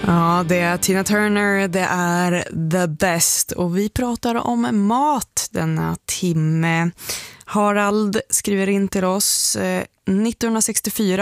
Ja, det är Tina Turner, det är The Best och vi pratar om mat denna timme. Harald skriver in till oss 1964